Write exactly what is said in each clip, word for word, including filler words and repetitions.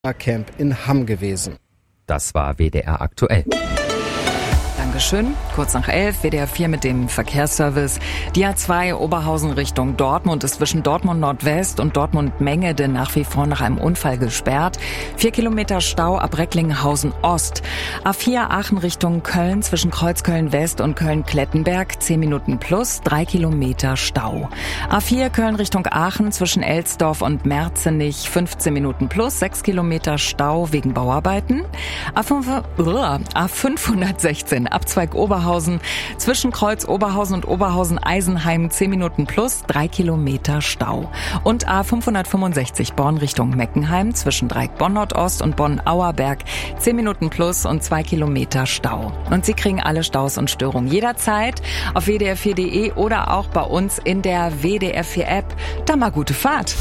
Camp in Hamm gewesen. Das war W D R aktuell. Dankeschön. Kurz nach elf, W D R vier mit dem Verkehrsservice. Die A zwei Oberhausen Richtung Dortmund ist zwischen Dortmund Nordwest und Dortmund Mengede nach wie vor nach einem Unfall gesperrt. Vier Kilometer Stau ab Recklinghausen Ost. A vier Aachen Richtung Köln zwischen Kreuzköln West und Köln-Klettenberg. Zehn Minuten plus, drei Kilometer Stau. A vier Köln Richtung Aachen zwischen Elsdorf und Merzenich. fünfzehn Minuten plus, sechs Kilometer Stau wegen Bauarbeiten. A fünf, uh, A fünfhundertsechzehn Abzweig Oberhausen zwischen Kreuz Oberhausen und Oberhausen-Eisenheim zehn Minuten plus, drei Kilometer Stau. Und A fünfhundertfünfundsechzig Born Richtung Meckenheim zwischen Dreieck Bonn Nordost und Bonn-Auerberg zehn Minuten plus und zwei Kilometer Stau. Und Sie kriegen alle Staus und Störungen jederzeit auf w d r vier punkt d e oder auch bei uns in der W D R vier App. Da mal gute Fahrt.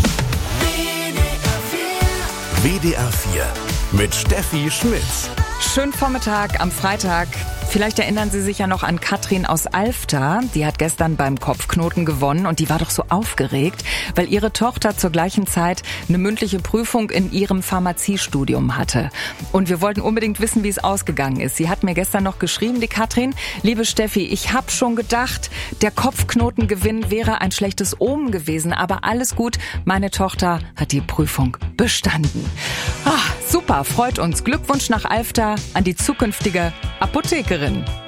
W D R vier mit Steffi Schmitz. Schönen Vormittag am Freitag. Vielleicht erinnern Sie sich ja noch an Katrin aus Alfter. Die hat gestern beim Kopfknoten gewonnen und die war doch so aufgeregt, weil ihre Tochter zur gleichen Zeit eine mündliche Prüfung in ihrem Pharmaziestudium hatte. Und wir wollten unbedingt wissen, wie es ausgegangen ist. Sie hat mir gestern noch geschrieben, die Katrin: Liebe Steffi, ich habe schon gedacht, der Kopfknotengewinn wäre ein schlechtes Omen gewesen, aber alles gut. Meine Tochter hat die Prüfung bestanden. Ah, super, freut uns. Glückwunsch nach Alfter an die zukünftige Apothekerin.